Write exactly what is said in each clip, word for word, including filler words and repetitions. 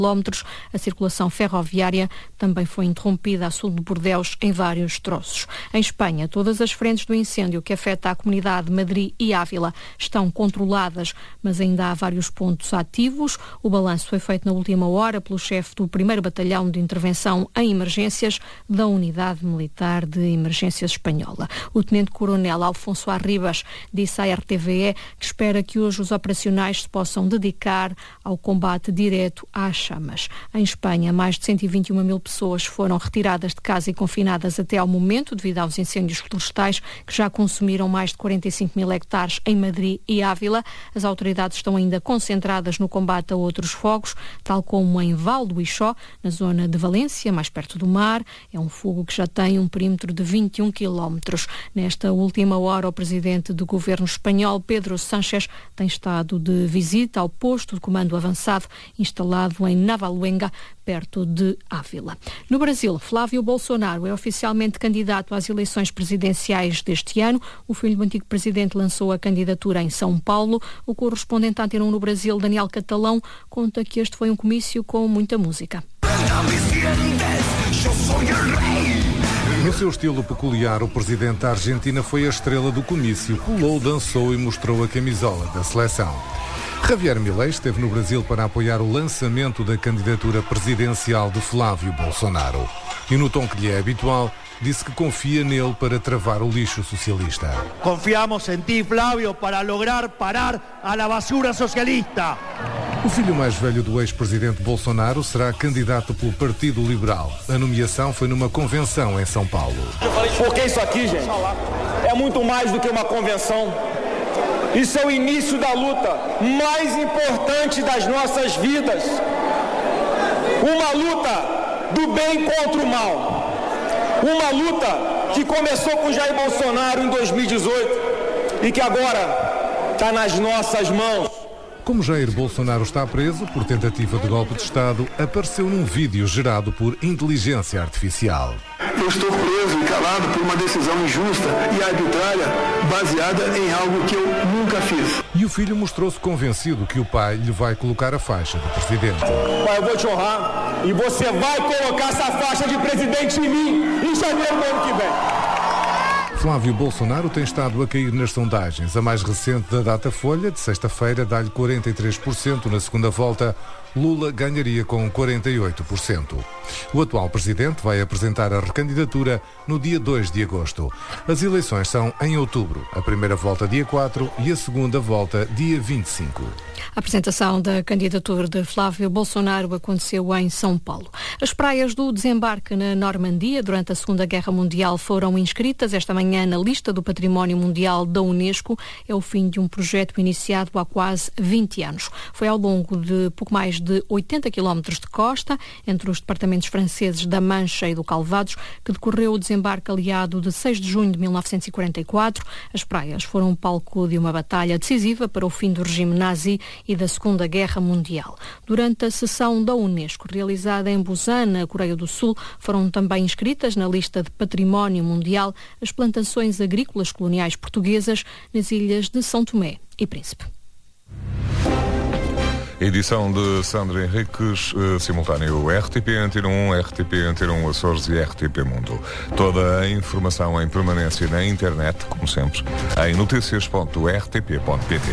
quilómetros. A circulação ferroviária também foi interrompida a sul de Bordeus em vários troços. Em Espanha, todas as frentes do incêndio que afeta a comunidade de Madrid e Ávila estão controladas, mas ainda há vários pontos ativos. O balanço foi feito na última hora pelo chefe do primeiro Batalhão de Intervenção em Emergências da Unidade Militar de Emergências Espanhola. O tenente-coronel Alfonso Arribas disse à R T V E que espera que hoje os operacionais se possam dedicar ao combate direto às chamas. Em Espanha, mais de cento e vinte e uma mil pessoas foram retiradas de casa e confinadas até ao momento devido aos incêndios florestais que já consumiram mais de quarenta e cinco mil hectares em Madrid e Ávila. As autoridades estão ainda concentradas no combate a outros fogos, tal como em Val do Ixó, na zona de Valência, mais perto do mar. É um fogo que já tem um perímetro de vinte e um quilómetros. Nesta última hora, o presidente do governo espanhol, Pedro Sánchez, tem estado de visita ao posto de comando avançado instalado em Navaluenga, perto de Ávila. No Brasil, Flávio Bolsonaro é oficialmente candidato às eleições presidenciais deste ano. O filho do antigo presidente lançou a candidatura em São Paulo. O correspondente à Antena um no Brasil, Daniel Catalão, conta que este foi um comício com muita música. No seu estilo peculiar, o presidente da Argentina foi a estrela do comício, pulou, dançou e mostrou a camisola da seleção. Javier Milei esteve no Brasil para apoiar o lançamento da candidatura presidencial de Flávio Bolsonaro. E no tom que lhe é habitual, disse que confia nele para travar o lixo socialista. Confiamos em ti, Flávio, para lograr parar a la basura socialista. O filho mais velho do ex-presidente Bolsonaro será candidato pelo Partido Liberal. A nomeação foi numa convenção em São Paulo. Porque isso aqui, gente, é muito mais do que uma convenção. Isso é o início da luta mais importante das nossas vidas. Uma luta do bem contra o mal. Uma luta que começou com Jair Bolsonaro em dois mil e dezoito e que agora está nas nossas mãos. Como Jair Bolsonaro está preso por tentativa de golpe de Estado, apareceu num vídeo gerado por inteligência artificial. Eu estou preso e calado por uma decisão injusta e arbitrária, baseada em algo que eu nunca fiz. E o filho mostrou-se convencido que o pai lhe vai colocar a faixa de presidente. Pai, eu vou te honrar e você vai colocar essa faixa de presidente em mim em janeiro do ano que vem. Flávio Bolsonaro tem estado a cair nas sondagens. A mais recente da Datafolha, de sexta-feira, dá-lhe quarenta e três por cento. Na segunda volta, Lula ganharia com quarenta e oito por cento. O atual presidente vai apresentar a recandidatura no dia dois de agosto. As eleições são em outubro. A primeira volta dia quatro e a segunda volta dia vinte e cinco. A apresentação da candidatura de Flávio Bolsonaro aconteceu em São Paulo. As praias do desembarque na Normandia durante a Segunda Guerra Mundial foram inscritas esta manhã na lista do Património Mundial da Unesco. É o fim de um projeto iniciado há quase vinte anos. Foi ao longo de pouco mais de oitenta quilómetros de costa, entre os departamentos franceses da Mancha e do Calvados, que decorreu o desembarque aliado de seis de junho de mil novecentos e quarenta e quatro. As praias foram palco de uma batalha decisiva para o fim do regime nazi e da Segunda Guerra Mundial. Durante a sessão da Unesco, realizada em Busan, na Coreia do Sul, foram também inscritas na lista de Património Mundial as plantações agrícolas coloniais portuguesas nas ilhas de São Tomé e Príncipe. Edição de Sandra Henriques, uh, simultâneo R T P Antena um, R T P Antena um Açores e R T P Mundo. Toda a informação em permanência na internet, como sempre, em notícias ponto r t p ponto p t.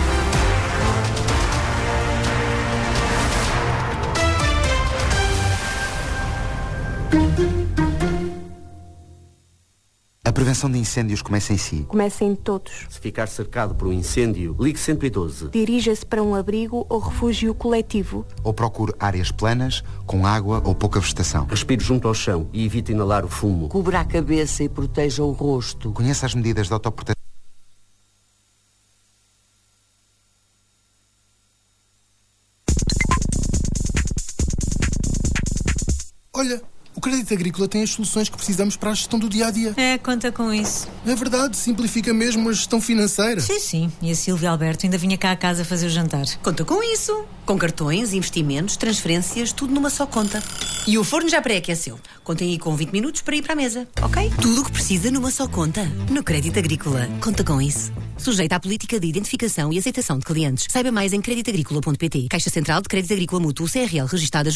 A prevenção de incêndios começa em si. Começa em todos. Se ficar cercado por um incêndio, ligue cento e doze. Dirija-se para um abrigo ou refúgio coletivo. Ou procure áreas planas, com água ou pouca vegetação. Respire junto ao chão e evite inalar o fumo. Cubra a cabeça e proteja o rosto. Conheça as medidas de autoproteção. Olha, O Crédito Agrícola tem as soluções que precisamos para a gestão do dia-a-dia. É, conta com isso. É verdade, simplifica mesmo a gestão financeira. Sim, sim. E a Silvia Alberto ainda vinha cá a casa fazer o jantar. Conta com isso. Com cartões, investimentos, transferências, tudo numa só conta. E o forno já pré-aqueceu. Contem aí com vinte minutos para ir para a mesa, ok? Tudo o que precisa numa só conta. No Crédito Agrícola. Conta com isso. Sujeita à política de identificação e aceitação de clientes. Saiba mais em creditagricola ponto pt. Caixa Central de Crédito Agrícola Mútuo, C R L registada